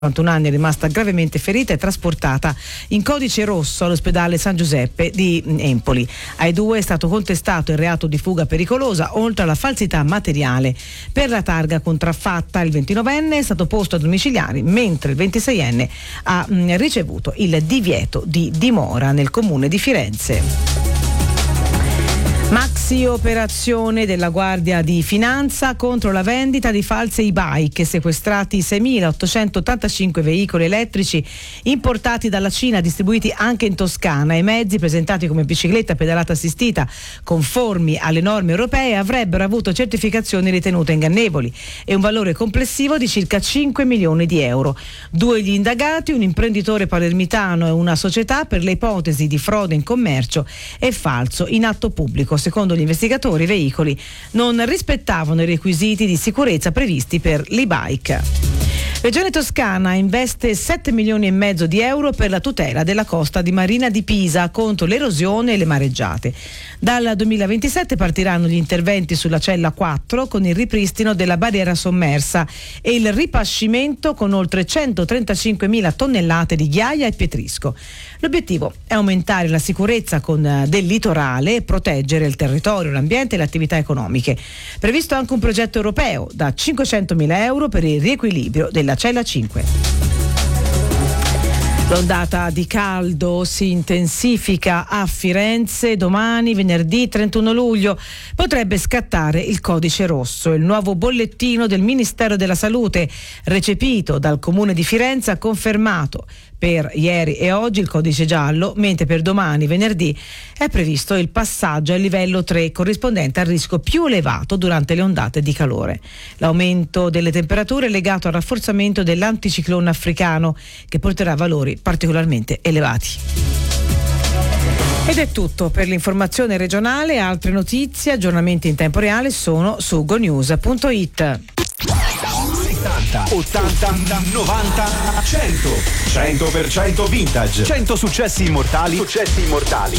51 anni, è rimasta gravemente ferita e trasportata in codice rosso all'ospedale San Giuseppe di Empoli. Ai due è stato contestato il reato di fuga pericolosa, oltre alla falsità materiale. Per la targa contraffatta il 29enne è stato posto a domiciliari, mentre il 26enne ha ricevuto il divieto di dimora nel comune di Firenze. Maxi operazione della Guardia di Finanza contro la vendita di false e-bike, sequestrati 6.885 veicoli elettrici importati dalla Cina, distribuiti anche in Toscana, e mezzi presentati come bicicletta pedalata assistita conformi alle norme europee avrebbero avuto certificazioni ritenute ingannevoli e un valore complessivo di circa 5 milioni di euro. Due gli indagati, un imprenditore palermitano e una società, per le ipotesi di frode in commercio e falso in atto pubblico. Secondo gli investigatori, i veicoli non rispettavano i requisiti di sicurezza previsti per l'e-bike. Regione Toscana investe 7 milioni e mezzo di euro per la tutela della costa di Marina di Pisa contro l'erosione e le mareggiate. Dal 2027 partiranno gli interventi sulla cella 4 con il ripristino della barriera sommersa e il ripascimento con oltre 135.000 tonnellate di ghiaia e pietrisco. L'obiettivo è aumentare la sicurezza del litorale e proteggere il territorio, l'ambiente e le attività economiche. Previsto anche un progetto europeo da 500.000 euro per il riequilibrio della cella 5. L'ondata di caldo si intensifica a Firenze. Domani, venerdì 31 luglio, potrebbe scattare il codice rosso. Il nuovo bollettino del Ministero della Salute, recepito dal Comune di Firenze, ha confermato per ieri e oggi il codice giallo, mentre per domani, venerdì, è previsto il passaggio al livello 3, corrispondente al rischio più elevato durante le ondate di calore. L'aumento delle temperature è legato al rafforzamento dell'anticiclone africano, che porterà valori particolarmente elevati. Ed è tutto per l'informazione regionale. Altre notizie, aggiornamenti in tempo reale sono su gonews.it. 70, 80, 90, 100% vintage. 100 successi immortali